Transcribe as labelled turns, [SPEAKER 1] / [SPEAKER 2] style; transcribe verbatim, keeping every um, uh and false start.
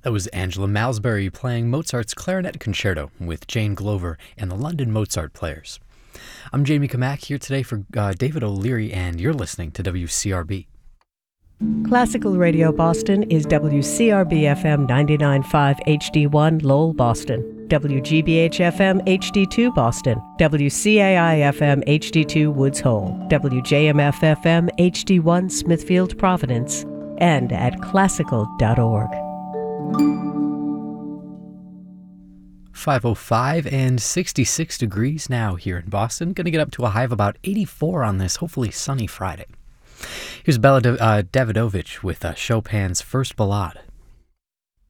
[SPEAKER 1] That was Angela Malsbury playing Mozart's Clarinet Concerto with Jane Glover and the London Mozart Players. I'm Jamie Kamak here today for uh, David O'Leary, and you're listening to W C R B.
[SPEAKER 2] Classical Radio Boston is W C R B F M ninety-nine point five H D one Lowell, Boston, W G B H F M H D two Boston, W C A I F M H D two Woods Hole, W J M F F M H D one Smithfield, Providence, and at classical dot org.
[SPEAKER 1] five oh five and sixty-six degrees now here in Boston. Going to get up to a high of about eighty-four on this hopefully sunny Friday. Here's Bela uh, Davidovich with uh, Chopin's First Ballade.